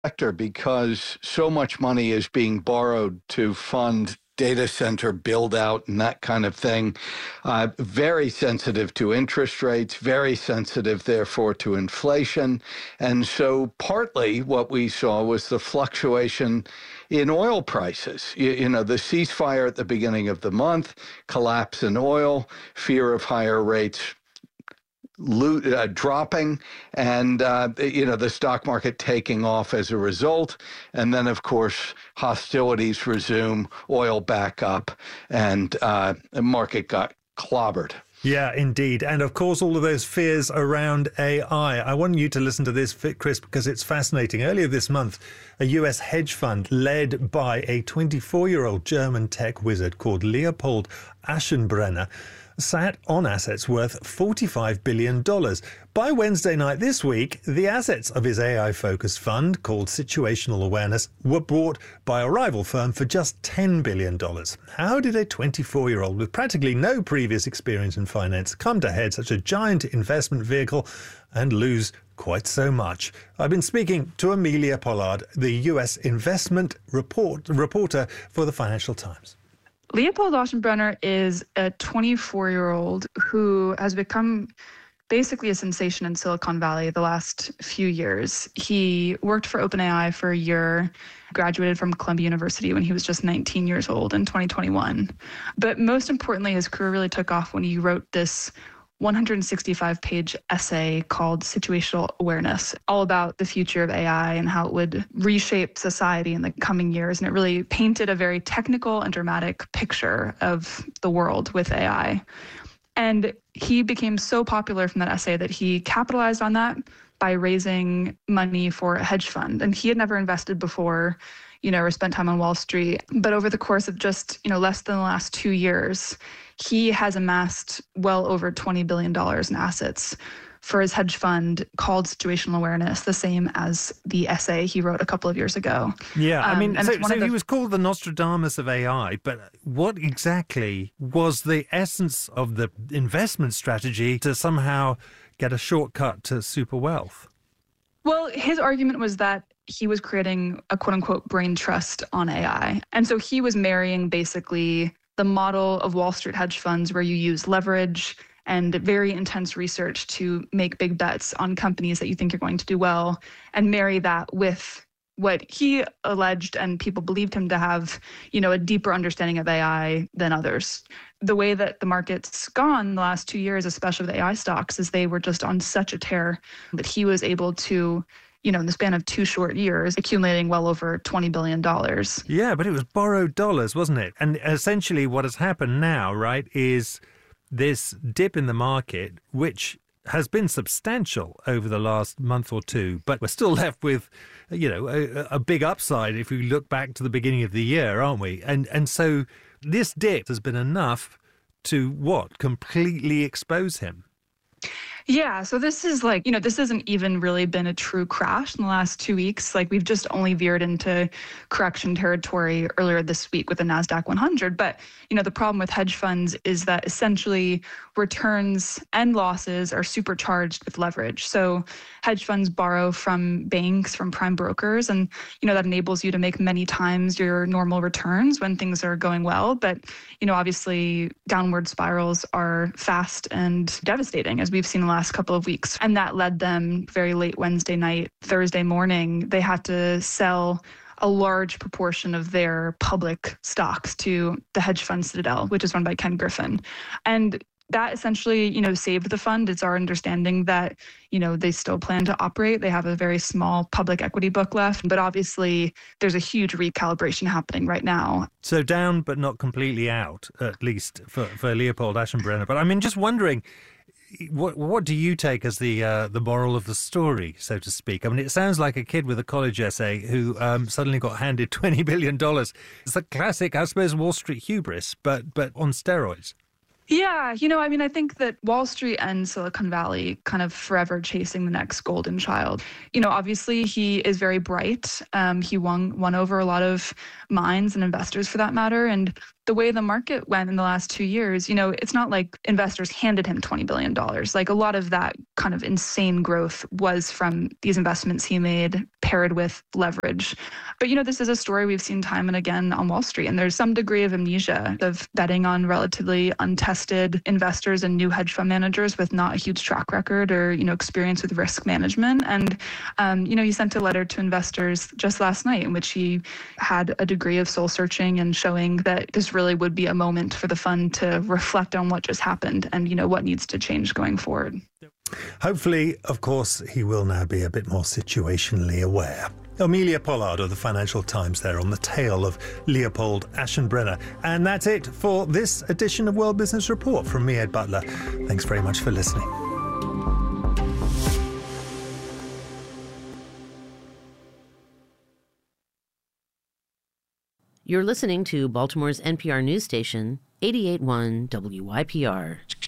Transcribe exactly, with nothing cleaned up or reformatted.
sector because so much money is being borrowed to fund data center build out and that kind of thing. Uh, very sensitive to interest rates, very sensitive, therefore, to inflation. And so partly what we saw was the fluctuation in oil prices. You, you know, the ceasefire at the beginning of the month, collapse in oil, fear of higher rates, Loot, uh, dropping, and uh, you know the stock market taking off as a result, and then of course hostilities resume, oil back up, and uh, the market got clobbered. Yeah, indeed. And of course, all of those fears around A I. I want you to listen to this, Chris, because it's fascinating. Earlier this month, a U S hedge fund led by a twenty-four-year-old German tech wizard called Leopold Aschenbrenner sat on assets worth forty-five billion dollars. By Wednesday night this week, the assets of his A I-focused fund, called Situational Awareness, were bought by a rival firm for just ten billion dollars. How did a twenty-four-year-old with practically no previous experience in finance come to head such a giant investment vehicle and lose quite so much? I've been speaking to Amelia Pollard, the U S investment report, reporter for the Financial Times. Leopold Aschenbrenner is a twenty-four-year-old who has become basically a sensation in Silicon Valley the last few years. He worked for OpenAI for a year, graduated from Columbia University when he was just nineteen years old in twenty twenty-one. But most importantly, his career really took off when he wrote this one hundred sixty-five page essay called Situational Awareness, all about the future of A I and how it would reshape society in the coming years. And it really painted a very technical and dramatic picture of the world with A I. And he became so popular from that essay that he capitalized on that by raising money for a hedge fund. And he had never invested before, you know, or spent time on Wall Street. But over the course of just, you know, less than the last two years, he has amassed well over twenty billion dollars in assets for his hedge fund called Situational Awareness, the same as the essay he wrote a couple of years ago. Yeah, I mean, um, so, so the... he was called the Nostradamus of A I, but what exactly was the essence of the investment strategy to somehow get a shortcut to super wealth? Well, his argument was that he was creating a quote-unquote brain trust on A I. And so he was marrying basically the model of Wall Street hedge funds where you use leverage and very intense research to make big bets on companies that you think are going to do well, and marry that with what he alleged and people believed him to have, you know, a deeper understanding of A I than others. The way that the market's gone the last two years, especially with A I stocks, is they were just on such a tear that he was able to, you know, in the span of two short years, accumulating well over twenty billion dollars. Yeah, but it was borrowed dollars, wasn't it? And essentially what has happened now, right, is this dip in the market, which has been substantial over the last month or two, but we're still left with, you know, a, a big upside if we look back to the beginning of the year, aren't we? And and so this dip has been enough to, what, completely expose him? Yeah, so this is like, you know, this hasn't even really been a true crash in the last two weeks. Like, we've just only veered into correction territory earlier this week with the NASDAQ one hundred. But, you know, the problem with hedge funds is that essentially returns and losses are supercharged with leverage. So hedge funds borrow from banks, from prime brokers, and, you know, that enables you to make many times your normal returns when things are going well. But, you know, obviously downward spirals are fast and devastating, as we've seen in the last couple of weeks. And that led them very late Wednesday night, Thursday morning, they had to sell a large proportion of their public stocks to the hedge fund Citadel, which is run by Ken Griffin. And that essentially, you know, saved the fund. It's our understanding that, you know, they still plan to operate. They have a very small public equity book left, but obviously there's a huge recalibration happening right now. So down, but not completely out, at least for, for Leopold Aschenbrenner. But I mean, just wondering, What what do you take as the uh, the moral of the story, so to speak? I mean, it sounds like a kid with a college essay who um, suddenly got handed twenty billion dollars. It's a classic, I suppose, Wall Street hubris, but but on steroids. Yeah, you know, I mean, I think that Wall Street and Silicon Valley kind of forever chasing the next golden child. You know, obviously he is very bright. Um, he won won over a lot of minds and investors for that matter. And the way the market went in the last two years, you know, it's not like investors handed him twenty billion dollars. Like a lot of that kind of insane growth was from these investments he made paired with leverage. But, you know, this is a story we've seen time and again on Wall Street. And there's some degree of amnesia of betting on relatively untested investors and new hedge fund managers with not a huge track record or, you know, experience with risk management. And, um, you know, he sent a letter to investors just last night in which he had a degree of soul searching and showing that this really would be a moment for the fund to reflect on what just happened and, you know, what needs to change going forward. Hopefully, of course, he will now be a bit more situationally aware. Amelia Pollard of the Financial Times there on the tail of Leopold Aschenbrenner. And that's it for this edition of World Business Report from me, Ed Butler. Thanks very much for listening. You're listening to Baltimore's N P R news station, eighty-eight point one W Y P R.